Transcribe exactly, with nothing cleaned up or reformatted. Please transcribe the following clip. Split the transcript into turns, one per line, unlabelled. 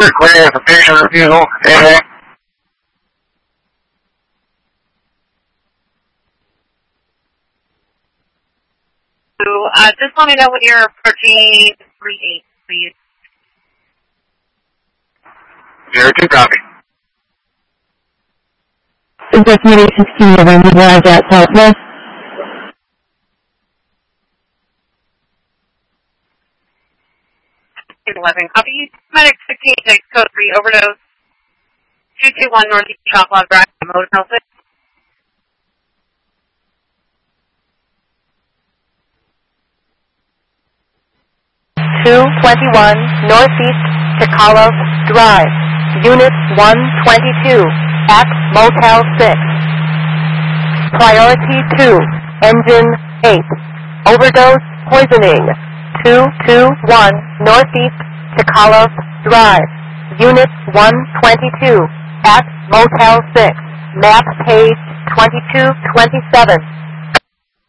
We're clear for patient refusal. Hey,
Uh, just let me know when you're approaching three eight, please.
zero two copy.
Is this Mini sixteen November Drive at Southwest?
eleven, copy. Medic sixteen six, code three, overdose. two two one Northeast Chocolate Drive, Motel six.
two twenty-one Northeast Chicala Drive, Unit one twenty-two, at Motel six. Priority two, Engine eight, overdose poisoning, two two one Northeast Chicala Drive, Unit one twenty-two, at Motel six, map page twenty-two twenty-seven.